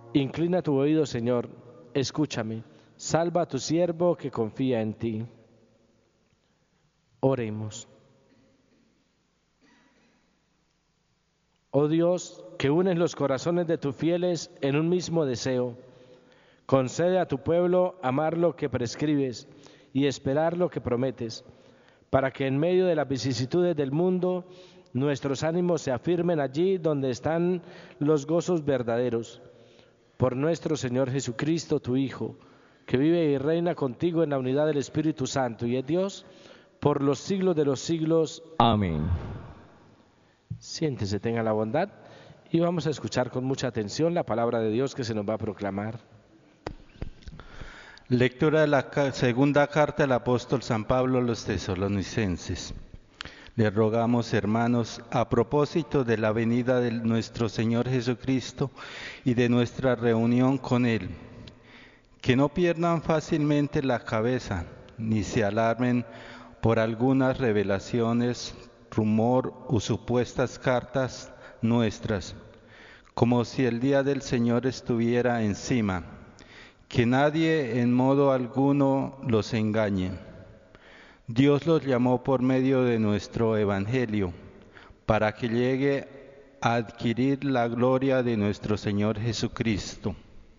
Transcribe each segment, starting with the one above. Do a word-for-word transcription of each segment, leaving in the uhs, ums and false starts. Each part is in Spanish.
Inclina tu oído, Señor, escúchame. Salva a tu siervo que confía en ti. Oremos. Oh Dios, que unes los corazones de tus fieles en un mismo deseo, concede a tu pueblo amar lo que prescribes y esperar lo que prometes, para que en medio de las vicisitudes del mundo nuestros ánimos se afirmen allí donde están los gozos verdaderos. Por nuestro Señor Jesucristo, tu Hijo, que vive y reina contigo en la unidad del Espíritu Santo y es Dios por los siglos de los siglos. Amén. Siéntese, tenga la bondad y vamos a escuchar con mucha atención la palabra de Dios que se nos va a proclamar. Lectura de la segunda carta del apóstol San Pablo a los tesalonicenses. Les rogamos, hermanos, a propósito de la venida de nuestro Señor Jesucristo y de nuestra reunión con Él, que no pierdan fácilmente la cabeza, ni se alarmen por algunas revelaciones, rumor o supuestas cartas nuestras, como si el día del Señor estuviera encima, que nadie en modo alguno los engañe. Dios los llamó por medio de nuestro Evangelio, para que llegue a adquirir la gloria de nuestro Señor Jesucristo.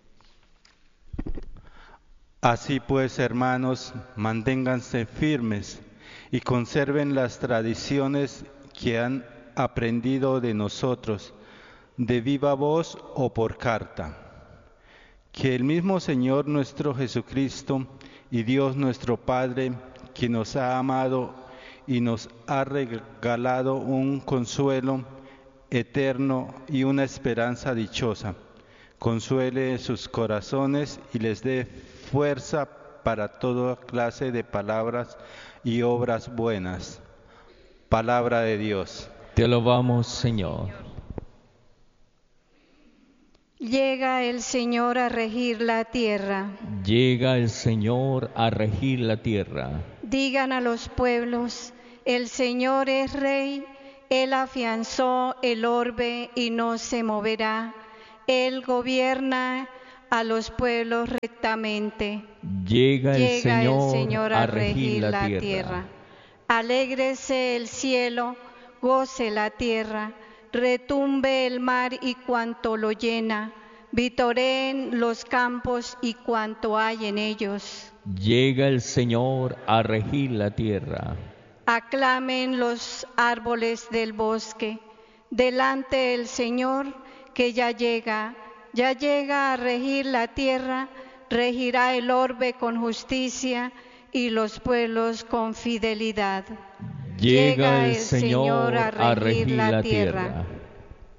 Así pues, hermanos, manténganse firmes y conserven las tradiciones que han aprendido de nosotros, de viva voz o por carta. Que el mismo Señor nuestro Jesucristo y Dios nuestro Padre, que nos ha amado y nos ha regalado un consuelo eterno y una esperanza dichosa, consuele sus corazones y les dé fuerza para toda clase de palabras y obras buenas. Palabra de Dios. Te alabamos, Señor. Llega el Señor a regir la tierra. Llega el Señor a regir la tierra. Digan a los pueblos, el Señor es Rey, Él afianzó el orbe y no se moverá. Él gobierna a los pueblos rectamente. Llega el, Llega Señor, el Señor a, a regir la tierra. tierra. Alégrese el cielo, goce la tierra, retumbe el mar y cuanto lo llena, vitoreen los campos y cuanto hay en ellos. Llega el Señor a regir la tierra. Aclamen los árboles del bosque, delante del Señor que ya llega, ya llega a regir la tierra, regirá el orbe con justicia y los pueblos con fidelidad. Llega el Señor a regir la tierra.